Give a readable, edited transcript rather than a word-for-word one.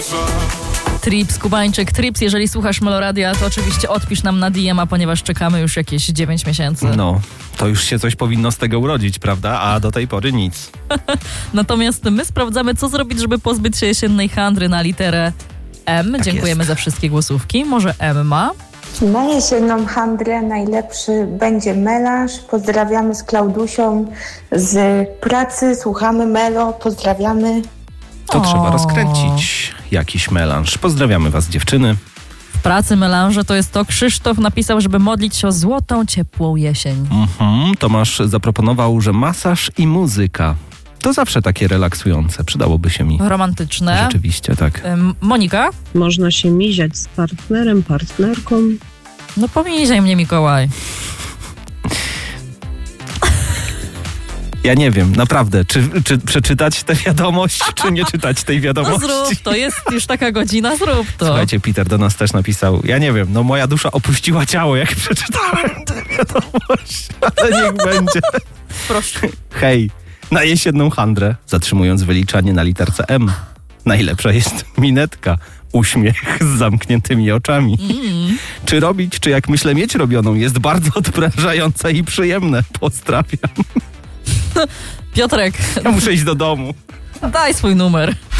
Trips, Kubańczyk. Trips, jeżeli słuchasz Meloradia, to oczywiście odpisz nam na DM-a, ponieważ czekamy już jakieś 9 miesięcy. No, to już się coś powinno z tego urodzić, prawda? A do tej pory nic. Natomiast my sprawdzamy, co zrobić, żeby pozbyć się jesiennej handry na literę M. Tak Dziękujemy za wszystkie głosówki. Może Emma? Na jesienną handrę najlepszy będzie melanż. Pozdrawiamy z Klaudusią z pracy, słuchamy Melo, pozdrawiamy. To trzeba rozkręcić jakiś melanż. Pozdrawiamy was, dziewczyny. W pracy melanże to jest to. Krzysztof napisał, żeby modlić się o złotą, ciepłą jesień. Tomasz zaproponował, że masaż i muzyka. To zawsze takie relaksujące. Przydałoby się mi. Romantyczne. Rzeczywiście, tak. Monika? Można się miziać z partnerem, partnerką. No pomijaj mnie, Mikołaj. Ja nie wiem, naprawdę, czy przeczytać tę wiadomość, czy nie czytać tej No wiadomości. zrób to, jest już taka godzina, zrób to. Słuchajcie, Peter do nas też napisał, ja nie wiem, no moja dusza opuściła ciało, jak przeczytałem tę wiadomość, ale niech będzie. Proszę. Hej, na jesienną handrę, zatrzymując wyliczanie na literce M, najlepsza jest minetka, uśmiech z zamkniętymi oczami. Czy robić, czy jak myślę mieć robioną, jest bardzo odprężające i przyjemne. Pozdrawiam. Piotrek, Ja muszę iść do domu. daj swój numer.